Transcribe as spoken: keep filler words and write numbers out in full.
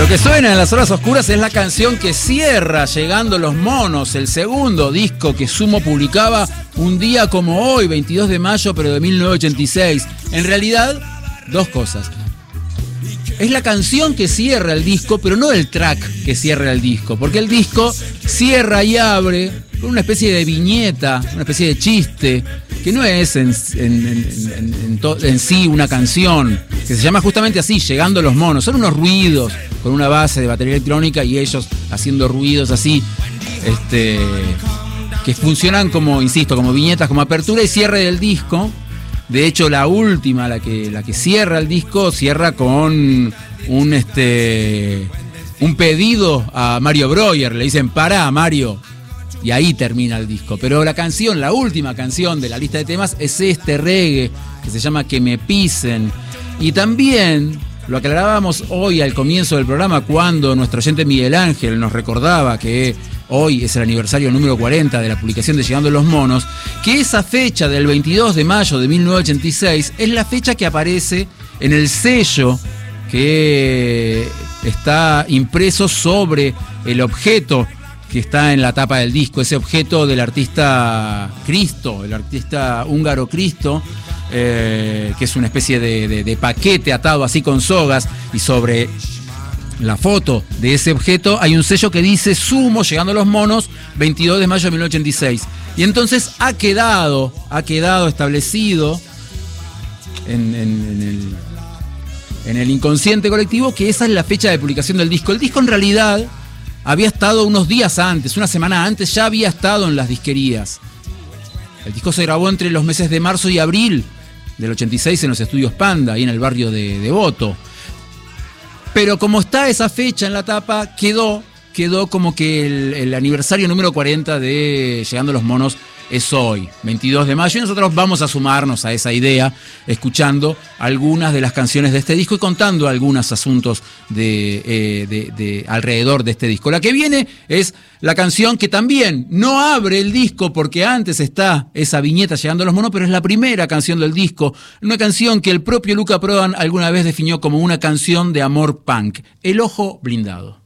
Lo que suena en las horas oscuras es la canción que cierra Llegando los Monos, el segundo disco que Sumo publicaba un día como hoy, veintidós de mayo, pero de mil novecientos ochenta y seis. En realidad, dos cosas. Es la canción que cierra el disco, pero no el track que cierra el disco, porque el disco cierra y abre con una especie de viñeta, una especie de chiste, que no es en, en, en, en, en, to, en sí una canción, que se llama justamente así, Llegando los Monos. Son unos ruidos con una base de batería electrónica y ellos haciendo ruidos así, este, que funcionan como, insisto, como viñetas, como apertura y cierre del disco. De hecho, la última, la que, la que cierra el disco, cierra con un, este, un pedido a Mario Breuer. Le dicen, pará, Mario. Y ahí termina el disco. Pero la canción, la última canción de la lista de temas es este reggae que se llama Que me pisen. Y también lo aclarábamos hoy al comienzo del programa cuando nuestro oyente Miguel Ángel nos recordaba que hoy es el aniversario número cuarenta de la publicación de Llegando los Monos, que esa fecha del veintidós de mayo de mil novecientos ochenta y seis es la fecha que aparece en el sello que está impreso sobre el objeto que está en la tapa del disco, ese objeto del artista Cristo, el artista húngaro Cristo, eh, que es una especie de, de, de paquete atado así con sogas, y sobre la foto de ese objeto hay un sello que dice Sumo, Llegando los Monos, veintidós de mayo de mil novecientos ochenta y seis. Y entonces ha quedado, ha quedado establecido en, en, en, el, en el inconsciente colectivo que esa es la fecha de publicación del disco. El disco en realidad había estado unos días antes, una semana antes, ya había estado en las disquerías. El disco se grabó entre los meses de marzo y abril del ochenta y seis en los estudios Panda, ahí en el barrio de Devoto. Pero como está esa fecha en la tapa, quedó, quedó como que el, el aniversario número cuarenta de Llegando los Monos es hoy, veintidós de mayo, y nosotros vamos a sumarnos a esa idea, escuchando algunas de las canciones de este disco y contando algunos asuntos de, eh, de, de alrededor de este disco. La que viene es la canción que también no abre el disco, porque antes está esa viñeta Llegando los Monos, pero es la primera canción del disco, una canción que el propio Luca Prodan alguna vez definió como una canción de amor punk, El Ojo Blindado.